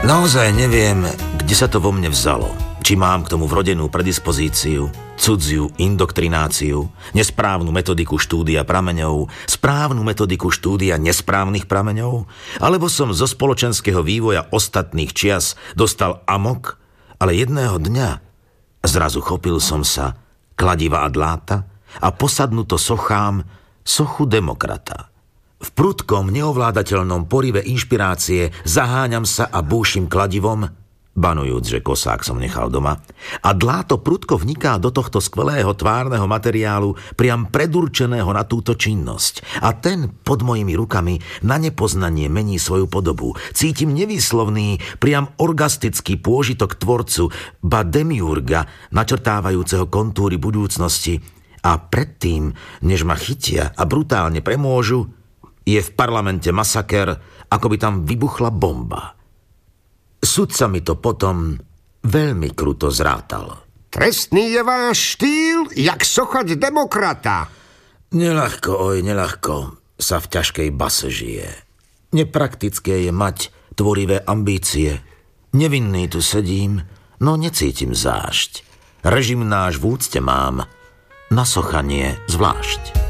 Naozaj neviem, kde sa to vo mne vzalo. Či mám k tomu vrodenú predispozíciu, cudziu indoktrináciu, nesprávnu metodiku štúdia prameňov, správnu metodiku štúdia nesprávnych prameňov, alebo som zo spoločenského vývoja ostatných čias dostal amok, ale jedného dňa zrazu chopil som sa kladiva a dláta a posadnuto sochám sochu demokrata. V prudkom, neovládateľnom porive inšpirácie zaháňam sa a búšim kladivom, banujúc, že kosák som nechal doma, a dláto prudko vniká do tohto skvelého tvárneho materiálu priam predurčeného na túto činnosť. A ten pod mojimi rukami na nepoznanie mení svoju podobu. Cítim nevýslovný, priam orgastický pôžitok tvorcu, ba demiurga, načrtávajúceho kontúry budúcnosti. A predtým, než ma chytia a brutálne premôžu, je v parlamente masaker, ako by tam vybuchla bomba. Sudca mi to potom veľmi kruto zrátal. Trestný je váš štýl, jak sochať demokrata. Neľahko sa v ťažkej base žije. Nepraktické je mať tvorivé ambície. Nevinný tu sedím, no necítim zášť. Režim náš v úcte mám, na sochanie zvlášť.